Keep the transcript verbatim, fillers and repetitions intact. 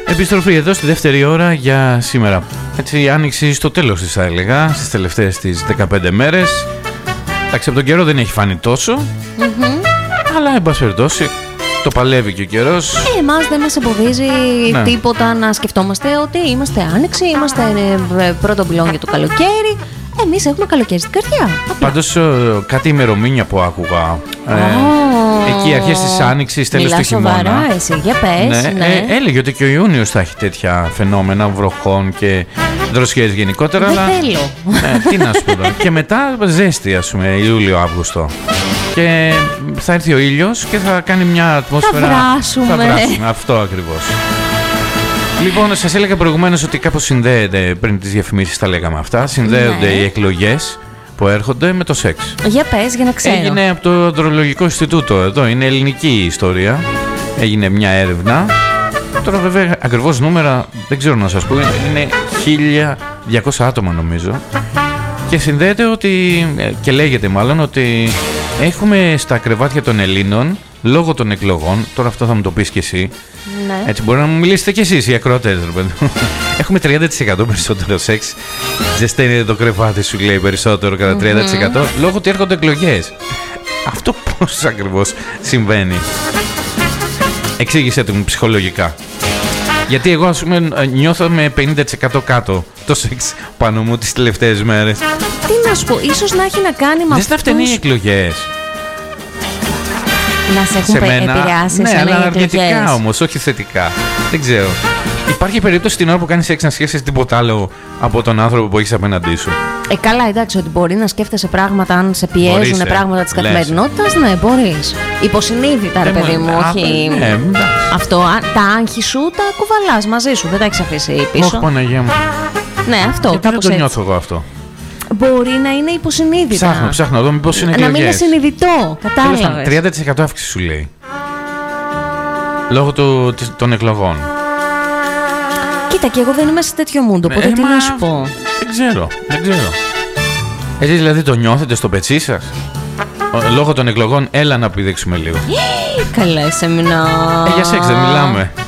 Επιστροφή εδώ στη δεύτερη ώρα για σήμερα. Έτσι, η άνοιξη στο τέλος της, θα έλεγα, στις τελευταίες τις δεκαπέντε μέρες. Εντάξει, από τον καιρό δεν έχει φανεί τόσο, mm-hmm. αλλά εν πάση περιπτώσει το παλεύει και ο καιρός. Ε, εμάς δεν μας εμποδίζει ναι. τίποτα να σκεφτόμαστε ότι είμαστε άνοιξη, είμαστε πρώτο πυλόν του καλοκαίρι. Εμείς έχουμε καλοκαίρι στην καρδιά. Πάντως κάτι ημερομήνια που άκουγα. Oh. Ε, εκεί αρχές της άνοιξης, τέλος του χειμώνα. Μιλάς σοβαρά εσύ, για πες. Ναι, ναι. Ε, έλεγε ότι και ο Ιούνιος θα έχει τέτοια φαινόμενα βροχών και δροσιές γενικότερα. Δεν αλλά... θέλω. Ναι, τι να σου πω τώρα. Και μετά ζέστη, ας πούμε, Ιούλιο-Αύγουστο. Και θα έρθει ο ήλιος και θα κάνει μια ατμόσφαιρα. Θα βράσουμε. Θα βράσουμε. Αυτό ακριβώς. Λοιπόν, σας έλεγα προηγουμένως ότι κάπως συνδέεται, πριν τις διαφημίσεις τα λέγαμε αυτά, συνδέονται ναι. οι εκλογές που έρχονται με το σεξ. Για πες, για να ξέρω. Έγινε από το Ανδρολογικό Ινστιτούτο εδώ, είναι ελληνική η ιστορία. Έγινε μια έρευνα. Τώρα βέβαια ακριβώς νούμερα δεν ξέρω να σας πω, είναι χίλια διακόσια άτομα νομίζω. Και συνδέεται ότι, και λέγεται μάλλον, ότι έχουμε στα κρεβάτια των Ελλήνων, λόγω των εκλογών, τώρα αυτό θα μου το πεις και εσύ, ναι. έτσι μπορεί να μου μιλήσετε κι εσείς οι ακροατές, έχουμε τριάντα τοις εκατό περισσότερο σεξ, ζεσταίνει το κρεβάτι σου λέει περισσότερο κατά τριάντα τοις εκατό, mm-hmm. λόγω ότι έρχονται εκλογές. Αυτό πώς ακριβώς συμβαίνει? Εξήγησέ το μου ψυχολογικά. Γιατί εγώ ας πούμε νιώθω με πενήντα τοις εκατό κάτω το σεξ πάνω μου τις τελευταίες μέρες. Τι να σου πω, ίσως να έχει να κάνει με αυτούς... αυτούς... Δεν στα φταίνει οι εκλογές. Να σε έχουν σε μένα, επηρεάσει ναι, σε αλλά αρνητικά όμως, όχι θετικά. Δεν ξέρω. Υπάρχει περίπτωση την ώρα που κάνεις σεξ να σκέφτεσαι τίποτα άλλο από τον άνθρωπο που έχεις απέναντί σου? Ε, καλά, εντάξει, ότι μπορεί να σκέφτεσαι πράγματα αν σε πιέζουν, μπορείς, πράγματα της καθημερινότητας. Ναι, μπορείς. Υποσυνείδητα, ρε παιδί μου, όχι. Ναι, αυτό, τα άγχη σου τα κουβαλάς μαζί σου, δεν τα έχεις αφήσει πίσω. Όχι, Παναγία μου. Ναι, αυτό. Γιατί δεν το νιώθω εγώ αυτό? Μπορεί να είναι υποσυνείδητα. Ψάχνω, ψάχνω εδώ μήπως είναι εκλογές. Να μην είναι συνειδητό, κατάλαβες. τριάντα τοις εκατό αύξηση σου λέει. Λόγω του, των εκλογών. Κοίτα, και εγώ δεν είμαι σε τέτοιο μούντο, οπότε ε, τι μα... να σου πω. Δεν ξέρω, δεν ξέρω. Εσείς δηλαδή το νιώθετε στο πετσί σας? Λόγω των εκλογών, έλα να πηδήξουμε λίγο. Καλά, σε μηνά. Ε, για σεξ δεν μιλάμε.